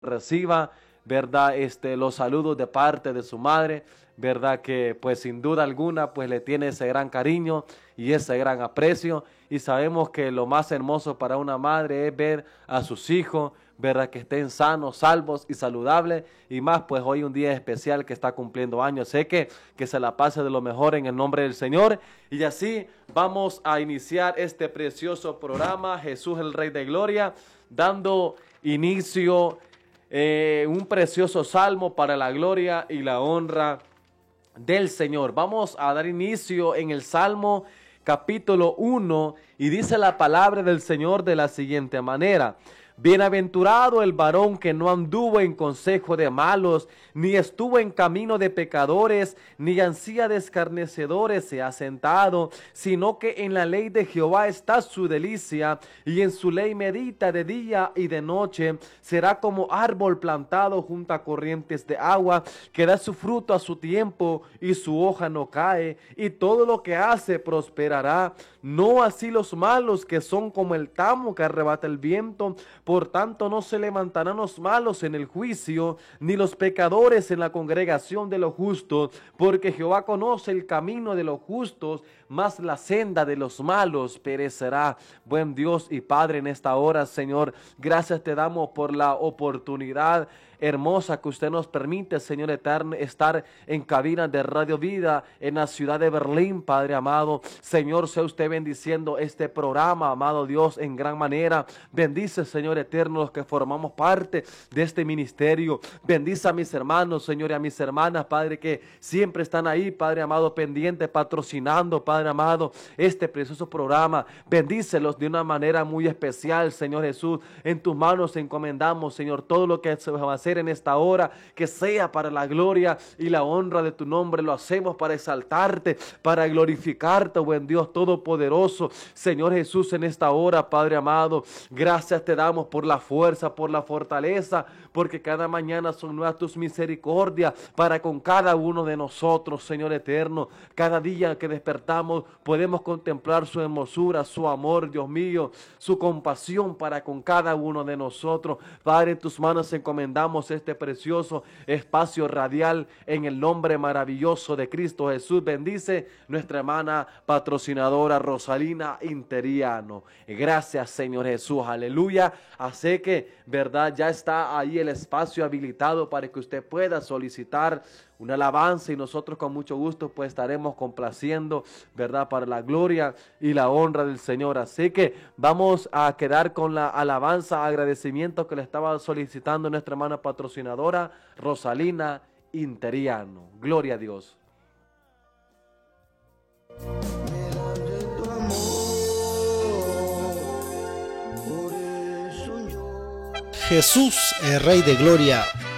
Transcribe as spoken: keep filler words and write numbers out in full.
reciba, ¿verdad? Este, los saludos de parte de su madre, ¿verdad? Que pues sin duda alguna pues le tiene ese gran cariño y ese gran aprecio, y sabemos que lo más hermoso para una madre es ver a sus hijos, ¿verdad? Que estén sanos, salvos y saludables, y más pues hoy un día especial que está cumpliendo años. Sé que, que se la pase de lo mejor en el nombre del Señor, y así vamos a iniciar este precioso programa, Jesús el Rey de Gloria, dando inicio Eh, un precioso salmo para la gloria y la honra del Señor. Vamos a dar inicio en el Salmo capítulo uno, y dice la palabra del Señor de la siguiente manera: bienaventurado el varón que no anduvo en consejo de malos, ni estuvo en camino de pecadores, ni en silla de escarnecedores se ha sentado, sino que en la ley de Jehová está su delicia, y en su ley medita de día y de noche. Será como árbol plantado junto a corrientes de agua, que da su fruto a su tiempo, y su hoja no cae, y todo lo que hace prosperará. No así los malos, que son como el tamo que arrebata el viento. Por tanto no se levantarán los malos en el juicio, ni los pecadores en la congregación de los justos, porque Jehová conoce el camino de los justos, mas la senda de los malos perecerá. Buen Dios y Padre, en esta hora, Señor, gracias te damos por la oportunidad hermosa que usted nos permite, Señor eterno, estar en cabina de Radio Vida en la ciudad de Berlín, Padre amado. Señor, sea usted bendiciendo este programa, amado Dios, en gran manera. Bendice, Señor eterno, los que formamos parte de este ministerio. Bendice a mis hermanos, Señor, y a mis hermanas, Padre, que siempre están ahí, Padre amado, pendiente, patrocinando, Padre amado, este precioso programa. Bendícelos de una manera muy especial, Señor Jesús. En tus manos encomendamos, Señor, todo lo que se va a hacer en esta hora, que sea para la gloria y la honra de tu nombre. Lo hacemos para exaltarte, para glorificarte, buen Dios todopoderoso. Señor Jesús, en esta hora, Padre amado, gracias te damos por la fuerza, por la fortaleza, porque cada mañana son nuevas tus misericordias para con cada uno de nosotros, Señor eterno. Cada día que despertamos podemos contemplar su hermosura, su amor, Dios mío, su compasión para con cada uno de nosotros. Padre, en tus manos encomendamos este precioso espacio radial en el nombre maravilloso de Cristo Jesús. Bendice nuestra hermana patrocinadora Rosalina Interiano. Gracias, Señor Jesús, aleluya. Así que, verdad, ya está ahí el espacio habilitado para que usted pueda solicitar una alabanza, y nosotros con mucho gusto pues estaremos complaciendo, verdad, para la gloria y la honra del Señor. Así que vamos a quedar con la alabanza, agradecimiento que le estaba solicitando nuestra hermana patrocinadora Rosalina Interiano. Gloria a Dios. Jesús, el Rey de Gloria,